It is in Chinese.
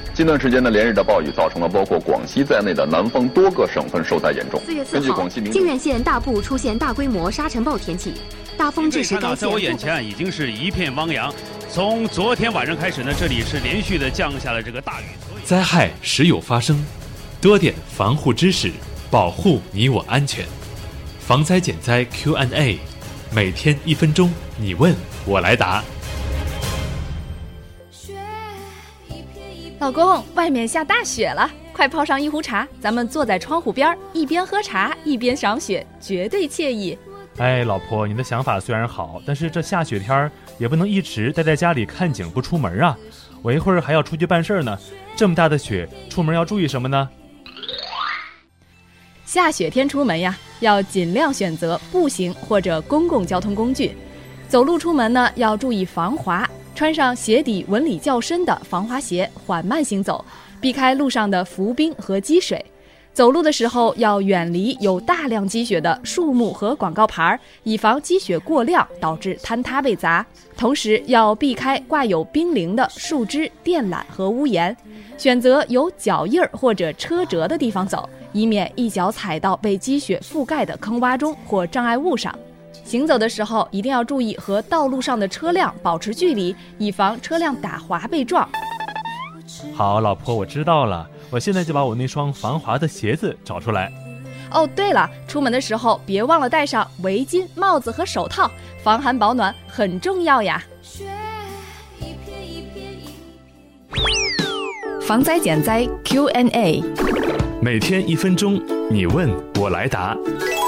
近段时间的连日的暴雨，造成了包括广西在内的南方多个省份受灾严重。 4月4号，靖远县大部出现大规模沙尘暴天气，大风致使该县。 在我眼前已经是一片汪洋。从昨天晚上开始呢，这里是连续的降下了这个大雨。 灾害时有发生，多点防护知识，保护你我安全。防灾减灾 Q&A， 每天1分钟，你问我来答。 老公，外面下大雪了，快泡上一壶茶，咱们坐在窗户边，一边喝茶一边赏雪，绝对惬意。 哎，老婆，你的想法虽然好，但是这下雪天也不能一直待在家里看景不出门啊。我一会儿还要出去办事呢，这么大的雪，出门要注意什么呢？ 下雪天出门呀，要尽量选择步行或者公共交通工具。走路出门呢，要注意防滑，穿上鞋底纹理较深的防滑鞋，缓慢行走，避开路上的浮冰和积水。走路的时候要远离有大量积雪的树木和广告牌，以防积雪过量导致坍塌被砸。同时要避开挂有冰凌的树枝、电缆和屋檐，选择有脚印或者车辙的地方走，以免一脚踩到被积雪覆盖的坑洼中或障碍物上。行走的时候一定要注意和道路上的车辆保持距离，以防车辆打滑被撞。 好，老婆，我知道了，我现在就把我那双防滑的鞋子找出来。 哦，对了，出门的时候别忘了戴上围巾、帽子和手套，防寒保暖很重要呀。 防灾减灾 Q&A， 每天1分钟，你问我来答。